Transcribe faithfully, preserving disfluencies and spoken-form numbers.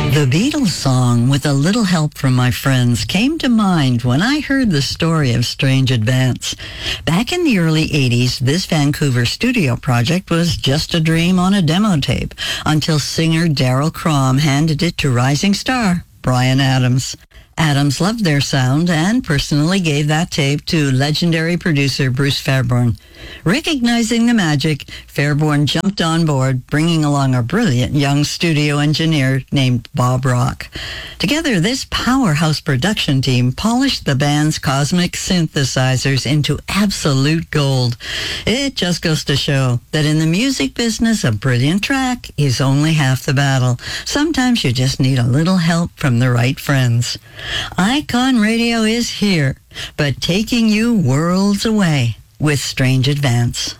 The Beatles song, With a Little Help from My Friends, came to mind when I heard the story of Strange Advance. Back in the early eighties, this Vancouver studio project was just a dream on a demo tape until singer Daryl Crom handed it to rising star Bryan Adams. Adams loved their sound and personally gave that tape to legendary producer Bruce Fairbairn. Recognizing the magic, Fairbairn jumped on board, bringing along a brilliant young studio engineer named Bob Rock. Together, this powerhouse production team polished the band's cosmic synthesizers into absolute gold. It just goes to show that in the music business, a brilliant track is only half the battle. Sometimes you just need a little help from the right friends. Icon Radio is here, but taking you worlds away with Strange Advance.